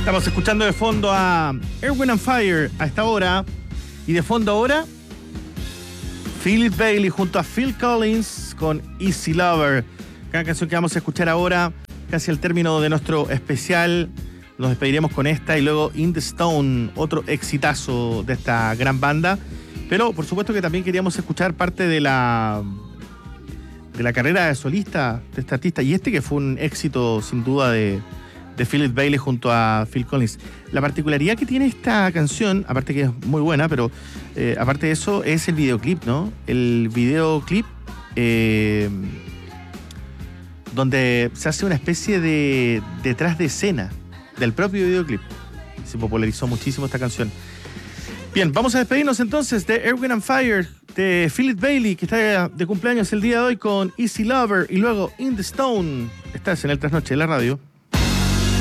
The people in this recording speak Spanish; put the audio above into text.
Estamos escuchando de fondo a Earth, Wind & Fire a esta hora. Y de fondo ahora, Philip Bailey junto a Phil Collins con Easy Lover. Cada canción que vamos a escuchar ahora, casi al término de nuestro especial. Nos despediremos con esta y luego In the Stone, otro exitazo de esta gran banda. Pero por supuesto que también queríamos escuchar parte de la carrera de solista de este artista. Y que fue un éxito sin duda de Philip Bailey junto a Phil Collins. La particularidad que tiene esta canción, aparte que es muy buena, pero aparte de eso, es el videoclip, ¿no? El videoclip donde se hace una especie de detrás de escena del propio videoclip. Se popularizó muchísimo esta canción. Bien, vamos a despedirnos entonces de Earth, Wind & Fire, de Philip Bailey, que está de cumpleaños el día de hoy con Easy Lover, y luego In the Stone. Estás en el Trasnoche de la radio.